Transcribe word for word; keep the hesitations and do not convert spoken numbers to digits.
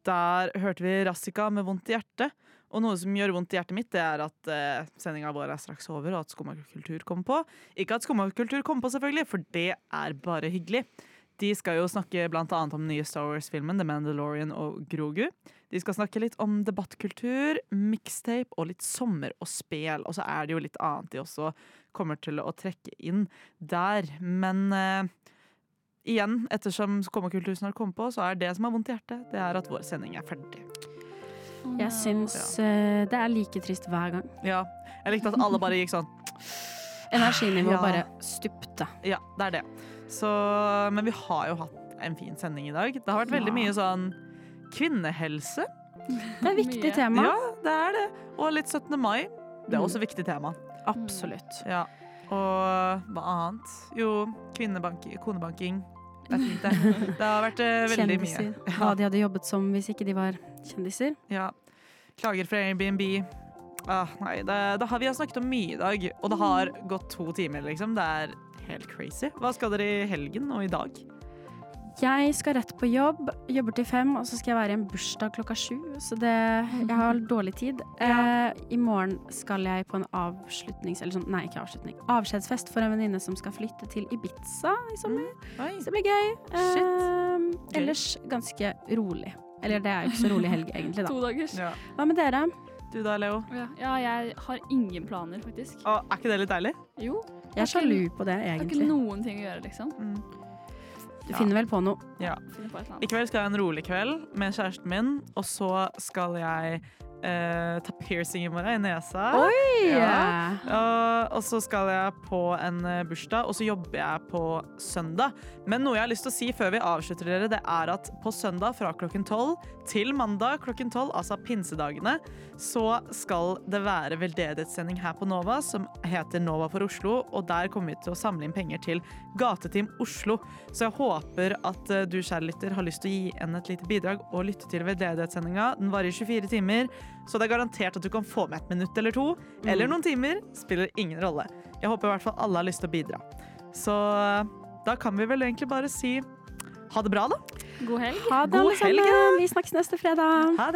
Der hørte vi Rassika med vondt i hjertet. Og noe som gjør vondt i hjertet mitt, det er at eh, sendingen vår er straks over, og at Skumma kultur kommer på. Ikke at Skumma kultur kommer på, selvfølgelig, for det er bare hyggelig. De skal jo snakke blant annet om den nye Star Wars-filmen The Mandalorian og Grogu. De skal snakke litt om debattkultur, mixtape og litt sommer og spel. Og så er det jo litt annet de også kommer til å trekke inn der. Men eh, igjen, ettersom Skumma kultur snart kommer på, så er det som har vondt i hjertet, det er at vår sending er ferdig. Jeg syns uh, det er like trist hver gang. Ja, jeg likte at alle bare gikk sånn. Energinivået Ja. bare stupte. Ja, det er det. Så, men vi har jo hatt en fin sending i dag. Det har vært veldig Ja. mye sånn kvinnehelse. Det er et viktig tema. Ja, det er det. Og litt syttende mai. Det er også et viktig tema. Absolutt. Ja. Og hva annet? Jo, kvinnebanking, konebanking. Det er fint, det. Det har vært eh, veldig Kjendiser. mye. Hva de hadde jobbet som hvis ikke de var kjendiser. Ja. Klager fra Airbnb. Ah, nei, det, det har, vi har snakket om mye i dag, og det har gått to timer, liksom. Det er helt crazy. Hva skal dere i helgen og i dag? Jeg skal rett på jobb, jobber til fem, og så skal jeg være i en bursdag klokka sju, så det, jeg har dårlig tid. Eh, I morgen skal jeg på en avslutnings, eller sånn, nei, ikke avslutning, avskjedsfest for en venninne som skal flytte til Ibiza i sommer. Oi. Så det blir gøy. Shit. Eh, ellers ganske rolig. Eller det er jo ikke så rolig helg egentlig da. To dagers. Ja. Hva med dere? Du da, Leo? Ja, ja, jeg har ingen planer, faktisk. Å, er ikke det litt deilig? Jo. Jeg er sjalu på det, Jeg har ikke egentlig. noen ting å gjøre, liksom. Mm. Du finner vel på noe. Ja. Finner på et eller I annet. kveld skal jeg ha en rolig kveld med kjæresten min, og så skal jeg eh, ta piercing i morgen i nesa. Oi! Ja. Og, og så skal jeg på en eh, bursdag, og så jobber jeg på søndag. Men noe jeg har lyst til å si før vi avslutter dere, det er at på søndag fra klokken tolv til mandag klokken tolv, altså pinsedagene, så skal det være veldedighetssending her på Nova, som heter Nova for Oslo, og der kommer vi til å samle inn penger til Gateteam Oslo. Så jeg håper at eh, du, kjære lytter, har lyst til å gi en et lite bidrag og lytte til veldedighetssendinga. Den varer i tjuefire timer, så det er garantert at du kan få med et minutt eller to, eller noen timer, spiller ingen rolle. Jeg håper i hvert fall alle har lyst til å bidra. Så da kan vi vel egentlig bare si ha det bra da. God helg. Ha det, God alle helg, sammen. Vi snakkes neste fredag. Ha det!